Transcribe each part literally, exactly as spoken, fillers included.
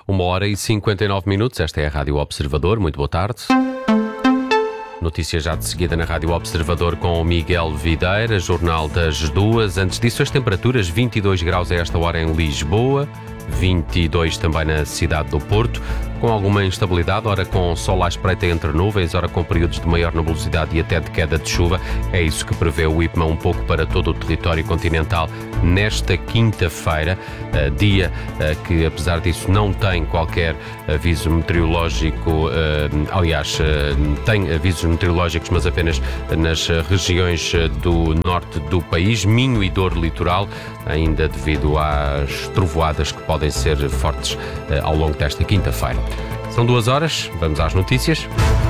Uma hora e cinquenta e nove minutos, esta é a Rádio Observador, muito boa tarde. Notícias já de seguida na Rádio Observador com o Miguel Videira, Jornal das Duas. Antes disso, as temperaturas, vinte e dois graus a esta hora em Lisboa, vinte e dois também na cidade do Porto, com alguma instabilidade, ora com sol à espreita entre nuvens, ora com períodos de maior nebulosidade e até de queda de chuva. É isso que prevê o IPMA um pouco para todo o território continental nesta quinta-feira, dia que, apesar disso, não tem qualquer aviso meteorológico, aliás, tem avisos meteorológicos, mas apenas nas regiões do norte do país, Minho e Douro Litoral, ainda devido às trovoadas que podem ser fortes ao longo desta quinta-feira. São duas horas, vamos às notícias.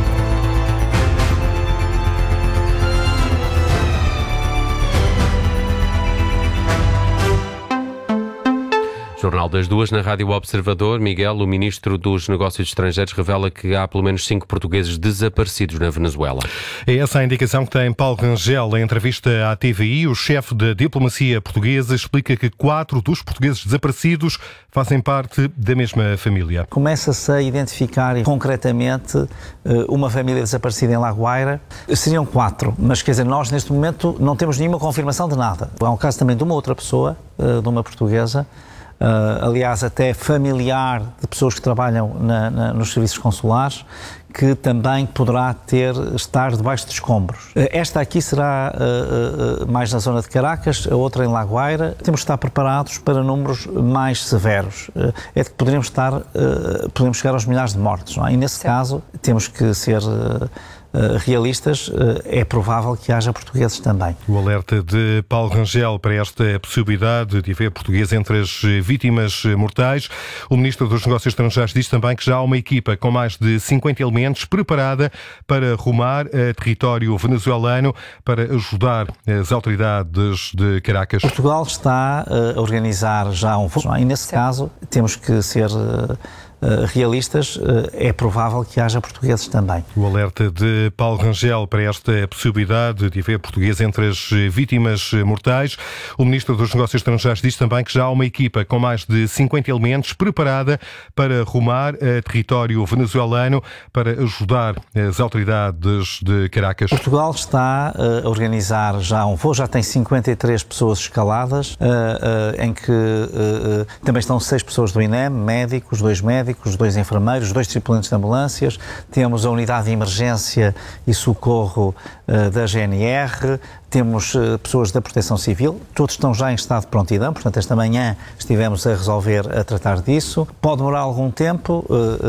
Jornal das Duas na Rádio Observador. Miguel, o Ministro dos Negócios Estrangeiros, revela que há pelo menos cinco portugueses desaparecidos na Venezuela. É essa a indicação que tem Paulo Rangel em entrevista à T V I. O chefe da diplomacia portuguesa explica que quatro dos portugueses desaparecidos fazem parte da mesma família. Começa-se a identificar concretamente uma família desaparecida em La Guaira. Seriam quatro, mas quer dizer, nós neste momento não temos nenhuma confirmação de nada. Há um caso também de uma outra pessoa, de uma portuguesa, Uh, aliás, até familiar de pessoas que trabalham na, na, nos serviços consulares, que também poderá ter, estar debaixo de escombros. Uh, esta aqui será uh, uh, mais na zona de Caracas, a outra em La Guaira. Temos que estar preparados para números mais severos. Uh, é de que poderíamos estar, uh, podemos chegar aos milhares de mortos, não é? E nesse Sim. caso temos que ser Uh, Uh, realistas, uh, é provável que haja portugueses também. O alerta de Paulo Rangel para esta possibilidade de haver português entre as vítimas mortais. O Ministro dos Negócios Estrangeiros diz também que já há uma equipa com mais de cinquenta elementos preparada para rumar a território venezuelano para ajudar as autoridades de Caracas. Portugal está uh, a organizar já um voo, e nesse caso temos que ser Uh, Uh, realistas, uh, é provável que haja portugueses também. O alerta de Paulo Rangel para esta possibilidade de haver português entre as vítimas mortais. O Ministro dos Negócios Estrangeiros diz também que já há uma equipa com mais de cinquenta elementos preparada para rumar a território venezuelano para ajudar as autoridades de Caracas. Portugal está uh, a organizar já um voo, já tem cinquenta e três pessoas escaladas, uh, uh, em que uh, uh, também estão seis pessoas do I N E M, médicos, dois médicos, dois enfermeiros, dois tripulantes de ambulâncias, temos a unidade de emergência e socorro uh, da G N R, temos uh, pessoas da Proteção Civil, todos estão já em estado de prontidão, portanto esta manhã estivemos a resolver, a tratar disso. Pode demorar algum tempo,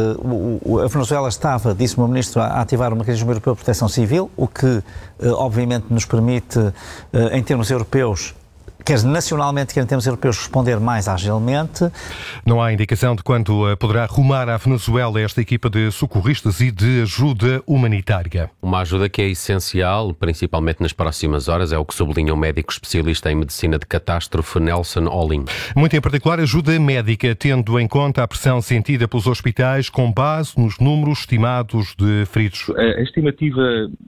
uh, uh, a Venezuela estava, disse o meu Ministro, a ativar o mecanismo europeu de proteção civil, o que uh, obviamente nos permite, uh, em termos europeus, quer nacionalmente, quer em termos europeus, responder mais agilmente. Não há indicação de quando poderá rumar à Venezuela esta equipa de socorristas e de ajuda humanitária. Uma ajuda que é essencial, principalmente nas próximas horas, é o que sublinha o médico especialista em medicina de catástrofe Nelson Olin. Muito em particular, ajuda médica, tendo em conta a pressão sentida pelos hospitais com base nos números estimados de feridos. A estimativa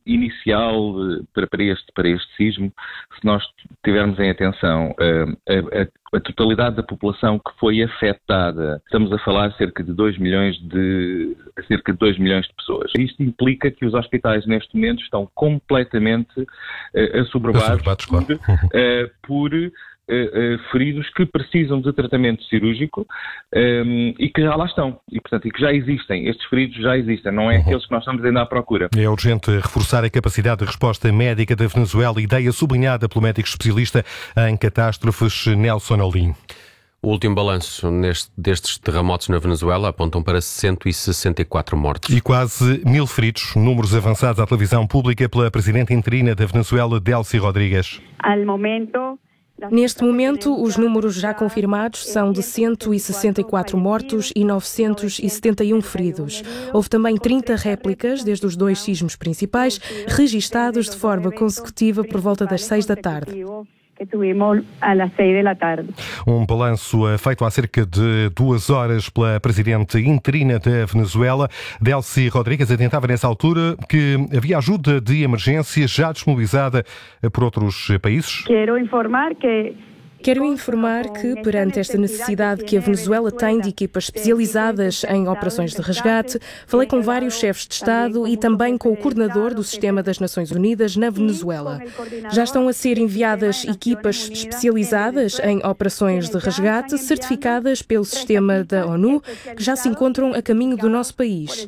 inicial para este, para este sismo, se nós tivermos em atenção A, a, a totalidade da população que foi afetada, estamos a falar cerca de dois milhões de, cerca de dois milhões de pessoas. Isto implica que os hospitais neste momento estão completamente uh, assoberbados claro. por, uh, por uh, uh, feridos que precisam de tratamento cirúrgico um, e que já lá estão. E, portanto, e que já existem. Estes feridos já existem, não é uhum. aqueles que nós estamos ainda à procura. É urgente reforçar a capacidade de resposta médica da Venezuela, ideia sublinhada pelo médico especialista em catástrofes Nelson Olin. O último balanço neste, destes terremotos na Venezuela apontam para cento e sessenta e quatro mortos. E quase mil feridos, números avançados à televisão pública pela presidente interina da Venezuela, Delcy Rodrigues. Al momento... Neste momento, os números já confirmados são de cento e sessenta e quatro mortos e novecentos e setenta e um feridos. Houve também trinta réplicas desde os dois sismos principais, registados de forma consecutiva por volta das seis da tarde. que tuvimos a las seis da tarde. Um balanço feito há cerca de duas horas pela presidente interina da Venezuela, Delcy Rodrigues, atentava nessa altura que havia ajuda de emergência já disponibilizada por outros países. Quero informar que Quero informar que, perante esta necessidade que a Venezuela tem de equipas especializadas em operações de resgate, falei com vários chefes de Estado e também com o coordenador do Sistema das Nações Unidas na Venezuela. Já estão a ser enviadas equipas especializadas em operações de resgate, certificadas pelo sistema da ONU, que já se encontram a caminho do nosso país.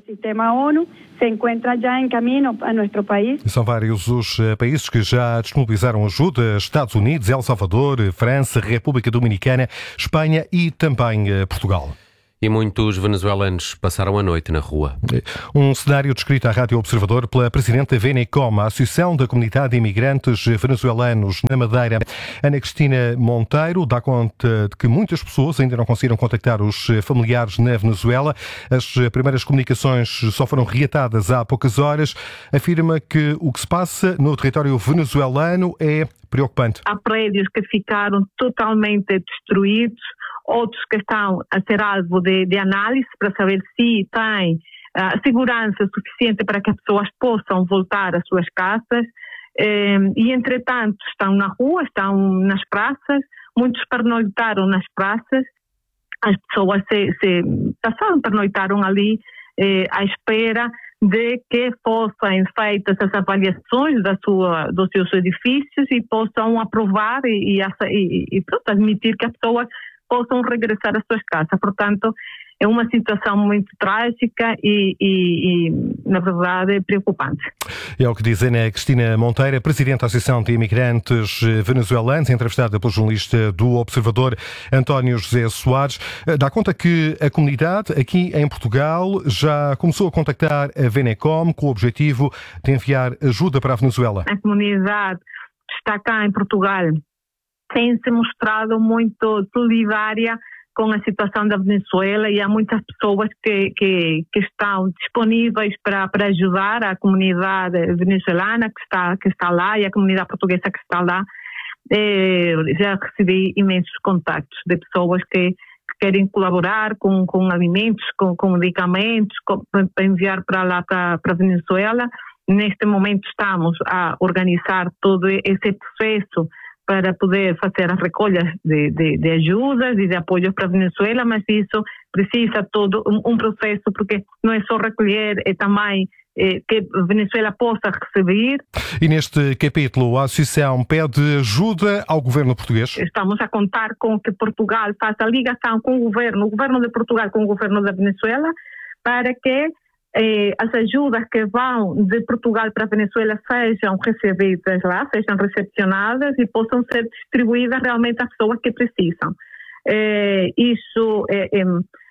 Se encontra já em caminho a nosso país. São vários os países que já disponibilizaram ajuda: Estados Unidos, El Salvador, França, República Dominicana, Espanha e também Portugal. E muitos venezuelanos passaram a noite na rua. Um cenário descrito à Rádio Observador pela presidente da VENECOM, a Associação da Comunidade de Imigrantes Venezuelanos na Madeira. Ana Cristina Monteiro dá conta de que muitas pessoas ainda não conseguiram contactar os familiares na Venezuela. As primeiras comunicações só foram reatadas há poucas horas. Afirma que o que se passa no território venezuelano é preocupante. Há prédios que ficaram totalmente destruídos, outros que estão a ser alvo de, de análise para saber se tem uh, segurança suficiente para que as pessoas possam voltar às suas casas. Um, e, entretanto, estão na rua, estão nas praças, muitos pernoitaram nas praças, as pessoas se, se passaram, pernoitaram ali eh, à espera de que fossem feitas as avaliações da sua, dos seus edifícios e possam aprovar e, e, e, e pronto, admitir que as pessoas possam regressar às suas casas. Portanto, é uma situação muito trágica e, e, e na verdade, preocupante. É o que diz Ana Cristina Monteiro, presidente da Associação de Imigrantes Venezuelanos, entrevistada pelo jornalista do Observador, António José Soares. Dá conta que a comunidade aqui em Portugal já começou a contactar a VENECOM com o objetivo de enviar ajuda para a Venezuela. A comunidade que está cá em Portugal tem se mostrado muito solidária com a situação da Venezuela e há muitas pessoas que, que, que estão disponíveis para, para ajudar a comunidade venezuelana que está, que está lá e a comunidade portuguesa que está lá. É, já recebi imensos contactos de pessoas que, que querem colaborar com, com alimentos, com, com medicamentos, com, para enviar para lá, para, para a Venezuela. Neste momento estamos a organizar todo esse processo para poder fazer as recolhas de, de, de ajudas e de apoios para a Venezuela, mas isso precisa todo um, um processo, porque não é só recolher, é também é, que a Venezuela possa receber. E neste capítulo, a Associação pede ajuda ao governo português. Estamos a contar com que Portugal faça ligação com o governo, o governo de Portugal com o governo da Venezuela, para que Eh, as ajudas que vão de Portugal para a Venezuela sejam recebidas lá, sejam recepcionadas e possam ser distribuídas realmente às pessoas que precisam. Eh, isso é, é,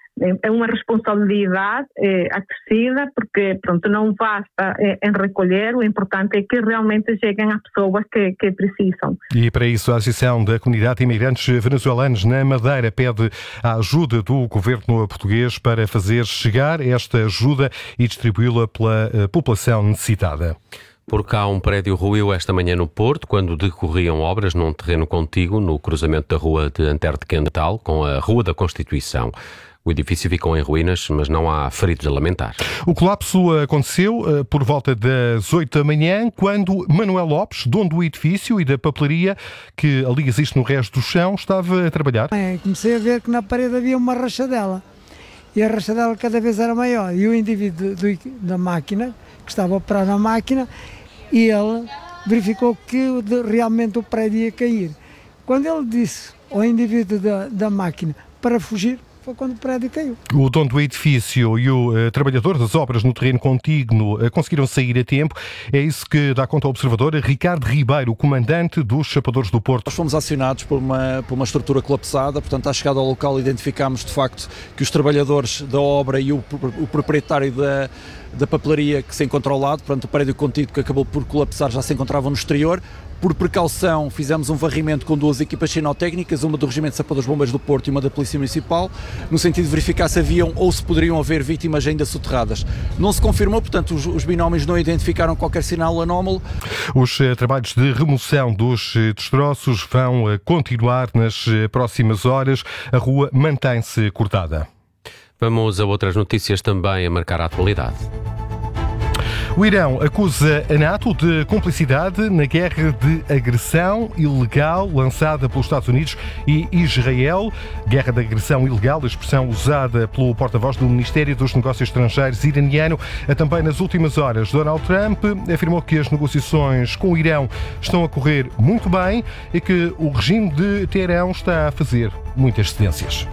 é uma responsabilidade é, acrescida, porque pronto, não basta é, em recolher, o importante é que realmente cheguem às pessoas que, que precisam. E para isso a Associação da Comunidade de Imigrantes Venezuelanos na Madeira pede a ajuda do governo português para fazer chegar esta ajuda e distribuí-la pela população necessitada. Por cá, um prédio ruiu esta manhã no Porto, quando decorriam obras num terreno contíguo no cruzamento da rua de Antero de Quental com a Rua da Constituição. O edifício ficou em ruínas, mas não há feridos a lamentar. O colapso aconteceu uh, por volta das oito da manhã, quando Manuel Lopes, dono do edifício e da papelaria, que ali existe no resto do chão, estava a trabalhar. É, comecei a ver que na parede havia uma rachadela. E a rachadela cada vez era maior. E o indivíduo do, da máquina, que estava a operar na máquina, e ele verificou que de, realmente o prédio ia cair. Quando ele disse ao indivíduo da, da máquina para fugir, foi quando o prédio caiu. O dono do edifício e o uh, trabalhador das obras no terreno contíguo uh, conseguiram sair a tempo. É isso que dá conta ao Observador Ricardo Ribeiro, o comandante dos Chapadores do Porto. Nós fomos acionados por uma, por uma estrutura colapsada, portanto, à chegada ao local identificámos de facto que os trabalhadores da obra e o, o proprietário da, da papelaria que se encontra ao lado, portanto, o prédio contíguo que acabou por colapsar já se encontrava no exterior. Por precaução, fizemos um varrimento com duas equipas sinotécnicas, uma do Regimento de Sapadores Bombeiros do Porto e uma da Polícia Municipal, no sentido de verificar se haviam ou se poderiam haver vítimas ainda soterradas. Não se confirmou, portanto, os, os binómios não identificaram qualquer sinal anómalo. Os uh, trabalhos de remoção dos uh, destroços vão uh, continuar nas uh, próximas horas. A rua mantém-se cortada. Vamos a outras notícias também a marcar a atualidade. O Irão acusa a NATO de cumplicidade na guerra de agressão ilegal lançada pelos Estados Unidos e Israel. Guerra de agressão ilegal, a expressão usada pelo porta-voz do Ministério dos Negócios Estrangeiros iraniano. Também nas últimas horas, Donald Trump afirmou que as negociações com o Irão estão a correr muito bem e que o regime de Teherão está a fazer muitas cedências.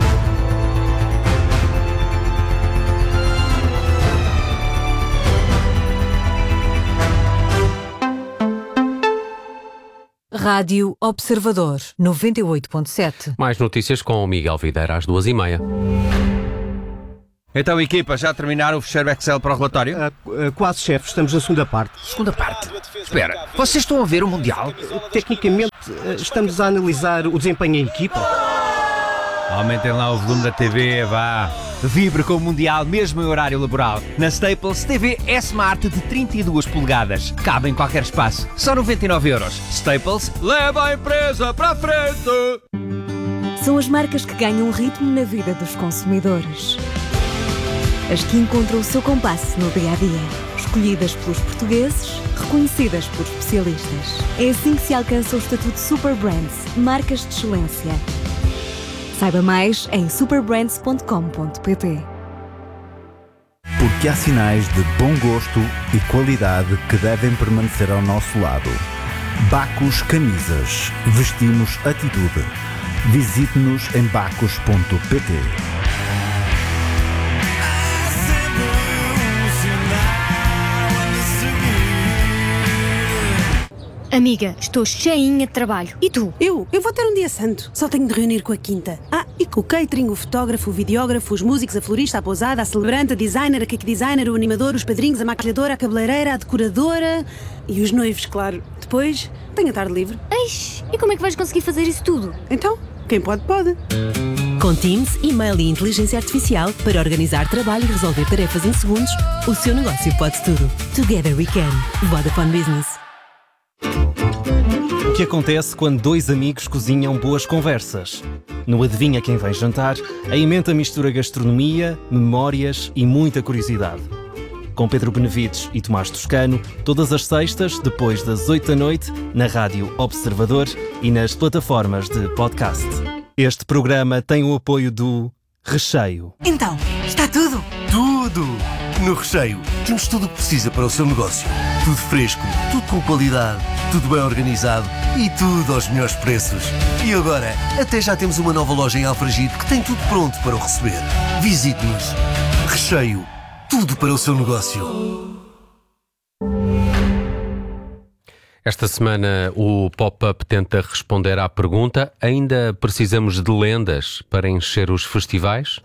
Rádio Observador, noventa e oito ponto sete. Mais notícias com o Miguel Videira às duas e meia. Então, equipa, já terminaram o fecheiro Excel para o relatório? Uh, uh, quase, chefe. Estamos na segunda parte. Segunda parte? Espera, vocês estão a ver o Mundial? Uh, tecnicamente, uh, estamos a analisar o desempenho em equipa. Aumentem lá o volume da T V, vá. Vibre com o Mundial, mesmo em horário laboral. Na Staples, T V S-Smart de trinta e duas polegadas. Cabe em qualquer espaço. Só noventa e nove euros. Staples, leva a empresa para a frente! São as marcas que ganham ritmo na vida dos consumidores. As que encontram o seu compasso no dia-a-dia. Escolhidas pelos portugueses, reconhecidas por especialistas. É assim que se alcança o estatuto Super Brands, marcas de excelência. Saiba mais em superbrands ponto com ponto pt. Porque há sinais de bom gosto e qualidade que devem permanecer ao nosso lado. Bacus Camisas. Vestimos atitude. Visite-nos em bacus ponto pt. Amiga, estou cheinha de trabalho. E tu? Eu? Eu vou ter um dia santo. Só tenho de reunir com a quinta. Ah, e com o catering, o fotógrafo, o videógrafo, os músicos, a florista, a pousada, a celebrante, a designer, a cake designer, o animador, os padrinhos, a maquilhadora, a cabeleireira, a decoradora e os noivos, claro. Depois, tenho a tarde livre. Eish, e como é que vais conseguir fazer isso tudo? Então, quem pode, pode. Com Teams, e-mail e inteligência artificial para organizar trabalho e resolver tarefas em segundos, o seu negócio pode tudo. Together we can. Vodafone Business. O que acontece quando dois amigos cozinham boas conversas? No Adivinha Quem Vem Jantar, a emenda mistura gastronomia, memórias e muita curiosidade. Com Pedro Benevides e Tomás Toscano, todas as sextas, depois das oito da noite, na Rádio Observador e nas plataformas de podcast. Este programa tem o apoio do Recheio. Então, está tudo? Tudo! No Recheio, temos tudo o que precisa para o seu negócio. Tudo fresco, tudo com qualidade, tudo bem organizado e tudo aos melhores preços. E agora, até já temos uma nova loja em Alfragide que tem tudo pronto para o receber. Visite-nos. Recheio, tudo para o seu negócio. Esta semana o Pop-Up tenta responder à pergunta: ainda precisamos de lendas para encher os festivais?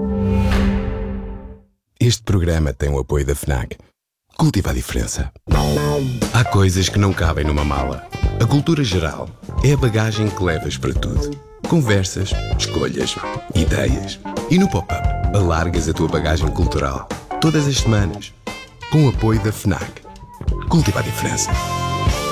Este programa tem o apoio da FNAC. Cultiva a diferença. Há coisas que não cabem numa mala. A cultura geral é a bagagem que levas para tudo. Conversas, escolhas, ideias. E no Pop-Up, alargas a tua bagagem cultural. Todas as semanas. Com o apoio da FNAC. Cultiva a diferença.